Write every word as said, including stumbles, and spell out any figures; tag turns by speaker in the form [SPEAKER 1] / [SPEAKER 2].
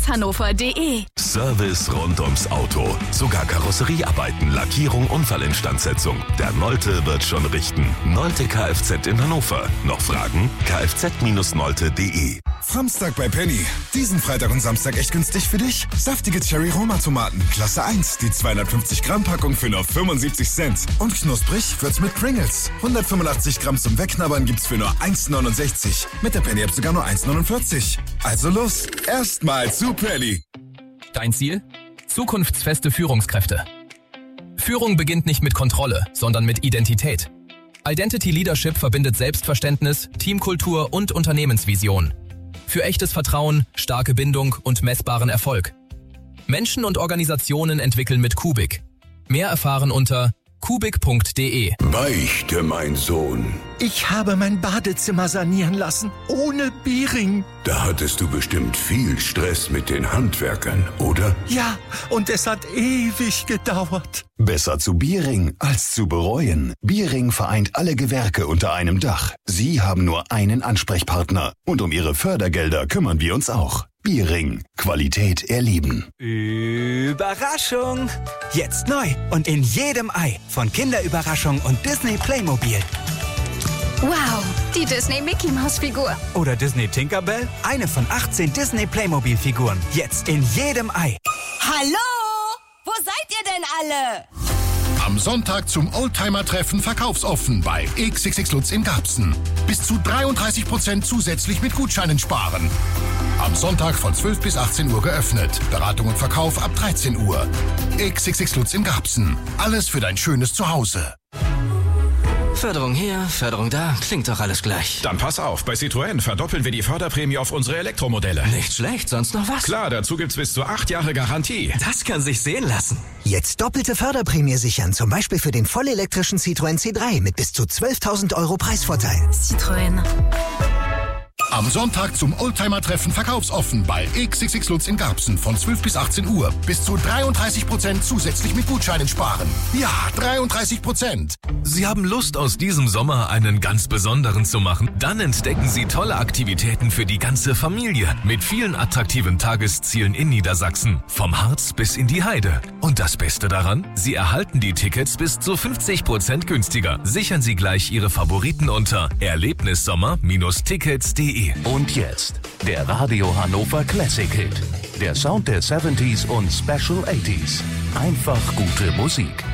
[SPEAKER 1] hannover punkt de.
[SPEAKER 2] Service rund ums Auto. Sogar Karosseriearbeiten, Lackierung, Unfallinstandsetzung. Der Nolte wird schon richten. Nolte Kfz in Hannover. Noch Fragen? kfz Bindestrich nolte punkt de.
[SPEAKER 3] Samstag bei Penny. Diesen Freitag und Samstag echt günstig für dich? Saftige Cherry-Roma-Tomaten, Klasse eins. Die zweihundertfünfzig Gramm Packung für nur fünfundsiebzig Cent. Und knusprig wird's mit Pringles. hundertfünfundachtzig Gramm zum Wegknabbern gibt's für nur eins neunundsechzig. Mit der Penny-App sogar nur eins neunundvierzig. Also los, erstmal zu Penny.
[SPEAKER 4] Dein Ziel? Zukunftsfeste Führungskräfte. Führung beginnt nicht mit Kontrolle, sondern mit Identität. Identity Leadership verbindet Selbstverständnis, Teamkultur und Unternehmensvision. Für echtes Vertrauen, starke Bindung und messbaren Erfolg. Menschen und Organisationen entwickeln mit Kubik. Mehr erfahren unter kubik punkt de.
[SPEAKER 5] Beichte, mein Sohn.
[SPEAKER 6] Ich habe mein Badezimmer sanieren lassen, ohne Biering.
[SPEAKER 5] Da hattest du bestimmt viel Stress mit den Handwerkern, oder?
[SPEAKER 6] Ja, und es hat ewig gedauert.
[SPEAKER 7] Besser zu Biering als zu bereuen. Biering vereint alle Gewerke unter einem Dach. Sie haben nur einen Ansprechpartner. Und um Ihre Fördergelder kümmern wir uns auch. Biering. Qualität erleben.
[SPEAKER 8] Überraschung! Jetzt neu und in jedem Ei von Kinderüberraschung und Disney Playmobil.
[SPEAKER 1] Wow, die Disney Mickey Maus Figur.
[SPEAKER 8] Oder Disney Tinkerbell. Eine von achtzehn Disney Playmobil Figuren. Jetzt in jedem Ei.
[SPEAKER 9] Hallo? Wo seid ihr denn alle?
[SPEAKER 10] Am Sonntag zum Oldtimer-Treffen verkaufsoffen bei X X X Lutz in Garbsen. Bis zu dreiunddreißig Prozent zusätzlich mit Gutscheinen sparen. Am Sonntag von zwölf bis achtzehn Uhr geöffnet. Beratung und Verkauf ab dreizehn Uhr. X X X Lutz in Garbsen. Alles für dein schönes Zuhause.
[SPEAKER 11] Förderung hier, Förderung da, klingt doch alles gleich.
[SPEAKER 12] Dann pass auf, bei Citroën verdoppeln wir die Förderprämie auf unsere Elektromodelle.
[SPEAKER 11] Nicht schlecht, sonst noch was?
[SPEAKER 12] Klar, dazu gibt's bis zu acht Jahre Garantie.
[SPEAKER 11] Das kann sich sehen lassen.
[SPEAKER 13] Jetzt doppelte Förderprämie sichern, zum Beispiel für den vollelektrischen Citroën C drei mit bis zu zwölftausend Euro Preisvorteil.
[SPEAKER 1] Citroën.
[SPEAKER 10] Am Sonntag zum Oldtimer-Treffen verkaufsoffen bei X X X Lutz in Garbsen von zwölf bis achtzehn Uhr. Bis zu dreiunddreißig Prozent zusätzlich mit Gutscheinen sparen. Ja, dreiunddreißig Prozent.
[SPEAKER 2] Sie haben Lust, aus diesem Sommer einen ganz besonderen zu machen? Dann entdecken Sie tolle Aktivitäten für die ganze Familie mit vielen attraktiven Tageszielen in Niedersachsen. Vom Harz bis in die Heide. Und das Beste daran? Sie erhalten die Tickets bis zu fünfzig Prozent günstiger. Sichern Sie gleich Ihre Favoriten unter erlebnissommer Bindestrich tickets punkt de.
[SPEAKER 14] Und jetzt der Radio Hannover Classic Hit. Der Sound der siebziger und Special achtziger. Einfach gute Musik.